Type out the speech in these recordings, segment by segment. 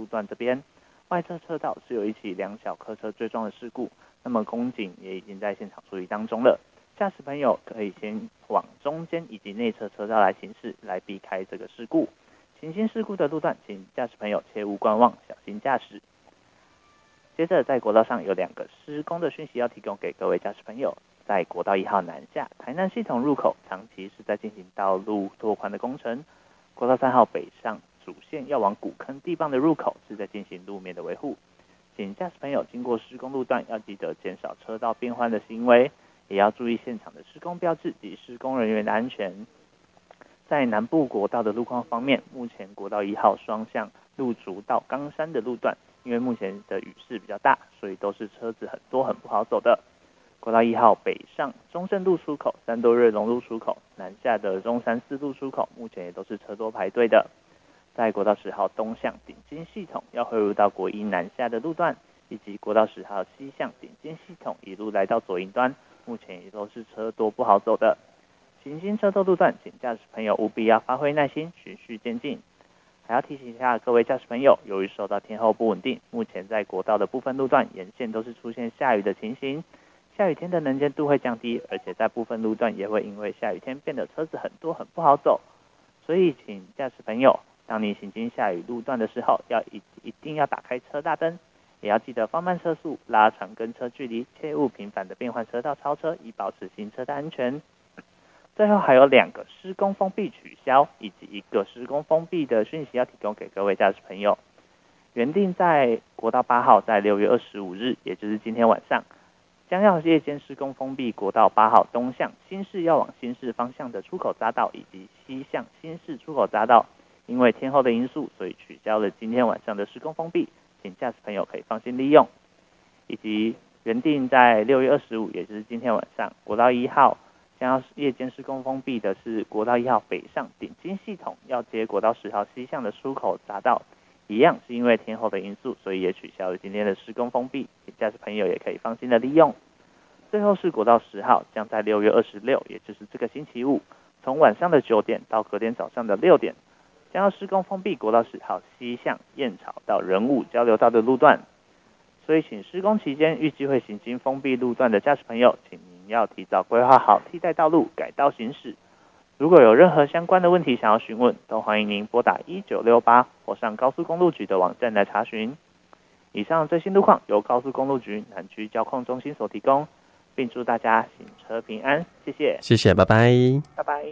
路段这边，外侧车道是有一起2小客车追撞的事故，那么公警也已经在现场处理当中了。驾驶朋友可以先往中间以及内侧车道来行驶，来避开这个事故。行经事故的路段，请驾驶朋友切勿观望，小心驾驶。接着，在国道上有2个施工的讯息要提供给各位驾驶朋友。在国道1号南下台南系统入口，长期是在进行道路拓宽的工程。国道3号北上主线要往古坑地磅的入口是在进行路面的维护，请驾驶朋友经过施工路段要记得减少车道变换的行为，也要注意现场的施工标志及施工人员的安全。在南部国道的路况方面，目前国道1号双向路竹到冈山的路段，因为目前的雨势比较大，所以都是车子很多很不好走的。国道1号北上中正路出口、三多瑞隆路出口，南下的中山四路出口，目前也都是车多排队的。在国道10号东向顶尖系统要汇入到国一南下的路段，以及国道10号西向顶尖系统一路来到左营端，目前也都是车多不好走的。行经车多路段，请驾驶朋友务必要发挥耐心，循序渐进。还要提醒一下各位驾驶朋友，由于受到天候不稳定，目前在国道的部分路段沿线都是出现下雨的情形。下雨天的能见度会降低，而且在部分路段也会因为下雨天变得车子很多很不好走，所以请驾驶朋友，当你行经下雨路段的时候，一定要打开车大灯，也要记得放慢车速，拉长跟车距离，切勿频繁的变换车道超车，以保持行车的安全。最后还有2个施工封闭取消，以及1个施工封闭的讯息要提供给各位驾驶朋友。原定在国道8号在6月25日，也就是今天晚上，将要夜间施工封闭国道8号东向新市要往新市方向的出口匝道，以及西向新市出口匝道，因为天候的因素，所以取消了今天晚上的施工封闭，请驾驶朋友可以放心利用。以及原定在6月25，也就是今天晚上，国道1号将要夜间施工封闭的是国道1号北上顶尖系统要接国道10号西向的出口匝道，一样是因为天候的因素，所以也取消了今天的施工封闭，请驾驶朋友也可以放心的利用。最后是国道10号，将在6月26，也就是这个星期五，从晚上的9点到隔天早上的6点，将要施工封闭国道10号西向燕巢到仁武交流道的路段。所以请施工期间预计会行经封闭路段的驾驶朋友，请您要提早规划好替代道路，改道行驶。如果有任何相关的问题想要询问，都欢迎您拨打1968或上高速公路局的网站来查询。以上最新路况由高速公路局南区交控中心所提供，并祝大家行车平安，谢谢。 谢谢，拜拜。 拜拜。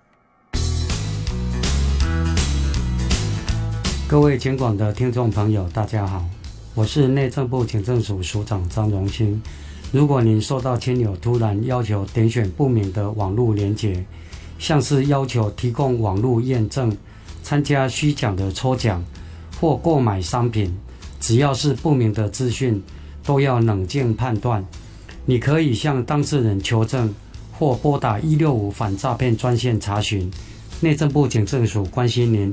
各位全广的听众朋友，大家好，我是内政部警政署署长张荣兴。如果您受到亲友突然要求点选不明的网络连结，像是要求提供网络验证、参加虚假的抽奖或购买商品，只要是不明的资讯，都要冷静判断。你可以向当事人求证，或拨打165反诈骗专线查询。内政部警政署关心您。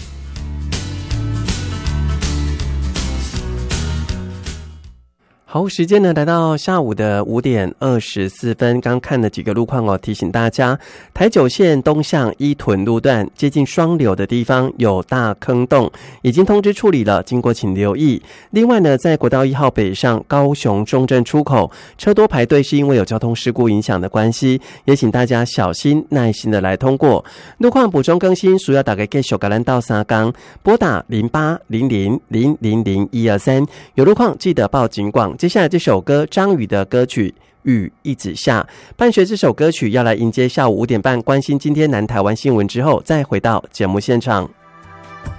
好，时间呢来到下午的5点24分，刚看了几个路况哦，提醒大家，台九线东向伊屯路段接近双流的地方有大坑洞，已经通知处理了，经过请留意。另外呢，在国道1号北上高雄中正出口，车多排队是因为有交通事故影响的关系，也请大家小心耐心的来通过。路况补充更新，需要大家继续甲咱到三港拨打0800000123，有路况记得报警广。接下来这首歌张宇的歌曲雨一直下，伴随这首歌曲要来迎接下午5点半关心今天南台湾新闻之后，再回到节目现场。